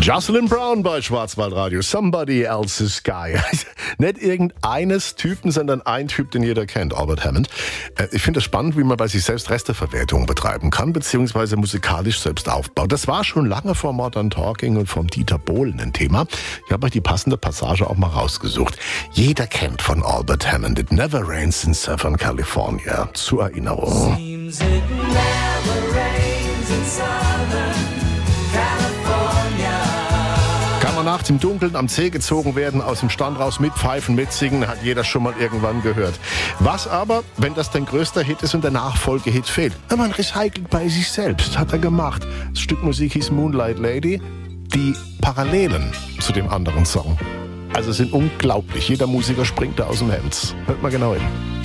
Jocelyn Brown bei Schwarzwaldradio. Somebody else's guy. Nicht irgendeines Typen, sondern ein Typ, den jeder kennt, Albert Hammond. Ich finde es spannend, wie man bei sich selbst Resteverwertung betreiben kann, beziehungsweise musikalisch selbst aufbaut. Das war schon lange vor Modern Talking und vom Dieter Bohlen ein Thema. Ich habe euch die passende Passage auch mal rausgesucht. Jeder kennt von Albert Hammond It Never Rains in Southern California. Zur Erinnerung. Seems it never rains in Southern California. Kann man nachts im Dunkeln am Zeh gezogen werden, aus dem Stand raus mit Pfeifen, mitsingen, hat jeder schon mal irgendwann gehört. Was aber, wenn das dein größter Hit ist und der Nachfolgehit fehlt? Man recycelt bei sich selbst, hat er gemacht. Das Stück Musik hieß Moonlight Lady. Die Parallelen zu dem anderen Song, also sind unglaublich. Jeder Musiker springt da aus dem Hemd. Hört mal genau hin.